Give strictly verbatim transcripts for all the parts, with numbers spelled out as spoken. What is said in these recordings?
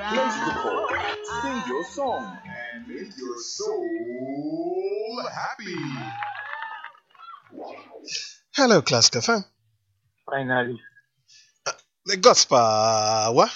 Place the call, sing your song, and make your soul happy. Hello, Class F M. Finally. The gospel. What?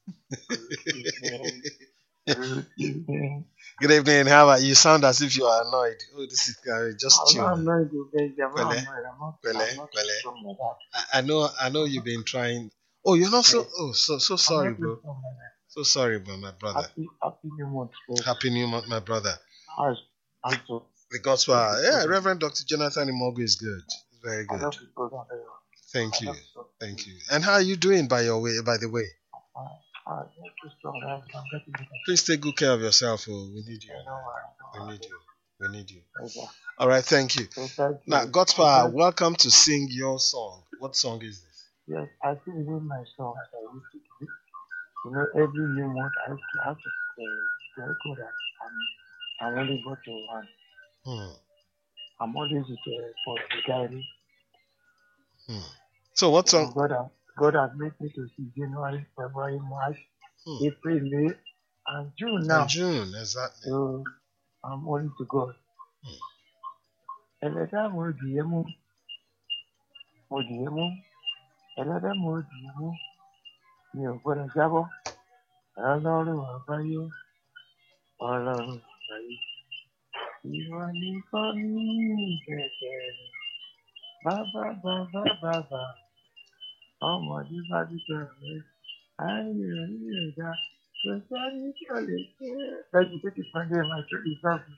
Good evening. Good evening. How are you? You sound as if you are annoyed. Oh, this is uh, just I'm chill. not man. annoyed with this. I'm not Pele, annoyed. I'm not, Pele, I'm not Pele. strong like that. I, I know. I know you've been trying. Oh, you're not so. Yes. Oh, so so I'm sorry, not too bro. strong like that. So sorry, bro, my brother. Happy, happy new month, folks. Happy New Month, my brother. How's how's the The gospel. how's the Yeah, program? Reverend Doctor Jonathan Imogu is good. It's very I good. love the program very well. Thank I you. love it so. Thank you. And how are you doing, by your way? By the way, Uh, uh, not too strong. I'm, I'm getting better. please take good care of yourself. Oh, we need you. I know, I know. We need you. We need you. Yes, sir. All right. Thank you. So thank Now, you. God's I power, just, welcome to sing your song. What song is this? yes, I still doing my song as I used to do. You know, every new month I used to have to uh, to record that. I'm, I'm only go to one. Hmm. I'm always with uh, for the diary. Hmm. So, what So song? God has, God has made me to see January, February, March, Hmm. April, May, and June And now. June, exactly. So I'm only to God. Ẹlẹ́dàá mo dìé mú, mo dìé mú, ẹlẹ́dàá mo dìé mú, mi ò gbọ́dọ̀ jábọ́. Ọlọ́run àgbáyé, Ọlọ́run àgbáyé. Ìwọ nìkan ní ìgbẹ́kẹ̀lé. Bàbá bàbá bàbá, ọmọdé bá dúpẹ́ rẹ̀. Ayé orí ẹ̀dá, kò sẹ́ni tí ò lè ṣe é. Bẹ́ẹ̀ni tó ti pàdé my church is up.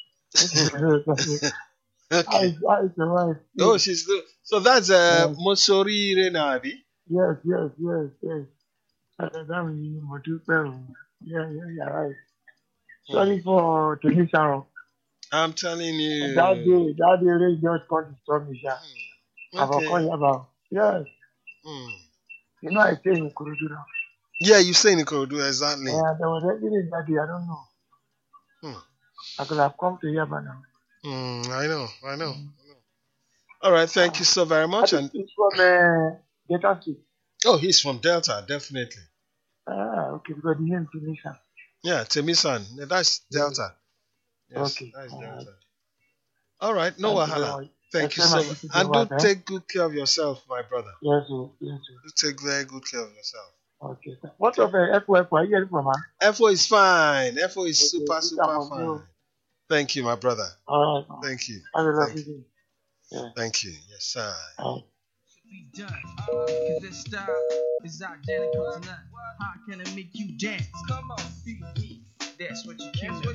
Okay. I, I survived. Oh, she's the. So that's uh, Yes, Mosori Renabi. yes, yes, yes, yes. Ẹlẹ́dàá mi, mo dúpẹ́ o. Yeah, yeah, yeah, right. Sorry for taking Sharon. I'm telling you. That day, that day, rain just come to storm me, sha. Hmm. I've Okay. called you about. Yes. Hmm. You know, I stay in Kurudu now. Yeah, you say Nikorodu, exactly. And there was heavy rain that day, I don't know. Hmm. I could have come to Yaba now. Hmm. I know. I know. Mm. All right. Thank you so very I much. think And it's from uh, Delta State. oh, he's from Delta, definitely. Ah, okay, because the name Tunisia. Yeah, Temisan. That's Yes. Delta. Yes, Okay. that's All right. Delta. All right. No Thank you very wahala. much. Thank you Extend so my much. sister to And do wife, eh? take good care of yourself, my brother. Yes, sir. Yes, sir. Do take very good care of yourself. Okay. sir. What Okay. of uh, F O F O? Are you getting from her? F O is fine. F O is Okay, super, this super time fine. on Thank you, my brother. All right. man. Thank you. Have a Thank lovely you. day. Yeah. Thank you. Yes, sir. All right. Be done. Cause this style is identical to none. How can it make you dance? Come on, that's what you came to